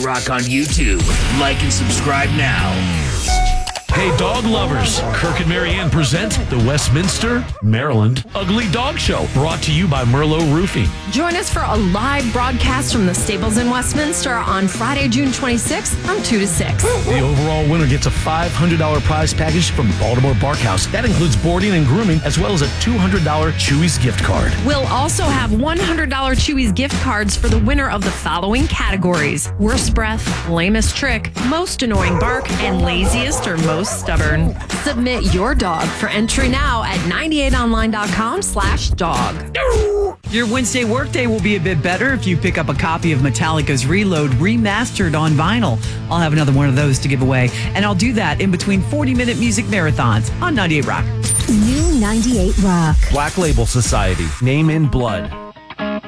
Rock on YouTube. Like and subscribe now. Hey, dog lovers. Kirk and Marianne present the Westminster, Maryland Ugly Dog Show, brought to you by Merlot Roofing. Join us for a live broadcast from the stables in Westminster on Friday, June 26th from 2 to 6. The overall winner gets a $500 prize package from Baltimore Barkhouse. That includes boarding and grooming, as well as a $200 Chewy's gift card. We'll also have $100 Chewy's gift cards for the winner of the following categories: worst breath, lamest trick, most annoying bark, and laziest or most stubborn. Submit your dog for entry now at 98online.com/dog. Your Wednesday workday will be a bit better if you pick up a copy of Metallica's Reload remastered on vinyl. I'll have another one of those to give away, and I'll do that in between 40-minute music marathons on 98 Rock. New 98 Rock. Black Label Society. Name in Blood.